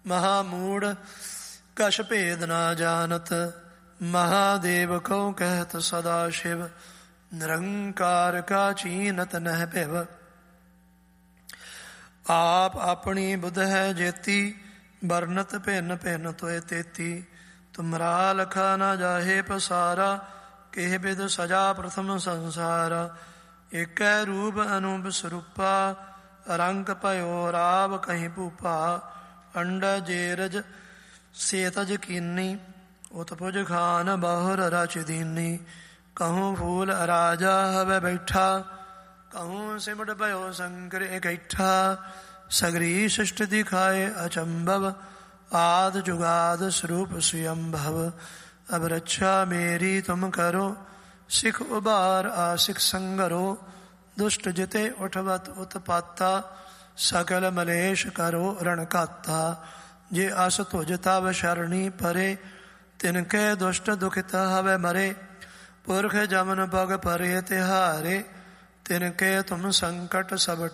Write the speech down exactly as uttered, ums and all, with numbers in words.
महामूढ़ कछ भेद ना जानत। महादेव को कहत सदा शिव, निरंकार का चीनत नह पिव। आप अपनी बुध है जेती, बरनत भिन्न भिन्न तोय तेती। तुमरा लखा न जाहे पसारा, केह बिद सजा प्रथम संसारा। एक रूप अनूप स्वरूपा, रंग पयो राव कहीं भूपा। अंड जेरज सेतज कीनी, उत्पुज खान बहुर रच दीनी। कहूँ फूल राजा हवे बैठा, कहूँ सिमट भयो शंकर इकट्ठा। सगरी सृष्टि दिखाए अचंभव, आद जुगाद स्वरूप स्वयंभव। अब रक्षा मेरी तुम करो, सिख उबार आसिक संगरो। दुष्ट जिते उठवत उत्पाता, सकल मलेश करो रणकाता। जे अस तुझ तव शरणी परे, तिनके दुष्ट दुखित हवे मरे। पुरख जमन पग परे तिहारे, तिनके तुम संकट सब